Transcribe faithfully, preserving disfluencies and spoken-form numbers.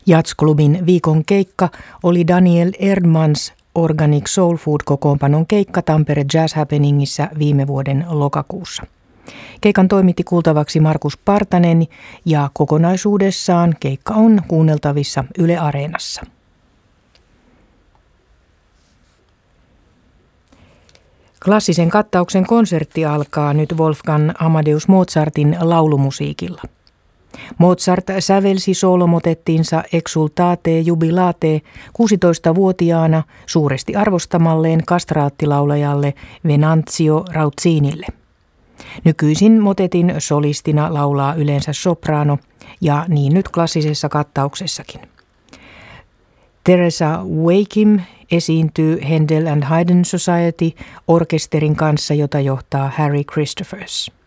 Jazzklubin viikon keikka oli Daniel Erdmanns Organic Soul Food-kokoonpanon keikka Tampere Jazz Happeningissa viime vuoden lokakuussa. Keikan toimitti kuultavaksi Markus Partanen ja kokonaisuudessaan keikka on kuunneltavissa Yle Areenassa. Klassisen kattauksen konsertti alkaa nyt Wolfgang Amadeus Mozartin laulumusiikilla. Mozart sävelsi soolomotettinsa Exultate jubilate kuusitoistavuotiaana suuresti arvostamalleen kastraattilaulajalle Venanzio Rautzinille. Nykyisin motetin solistina laulaa yleensä sopraano ja niin nyt klassisessa kattauksessakin. Teresa Wakim esiintyy Händel and Haydn Society orkesterin kanssa, jota johtaa Harry Christophers.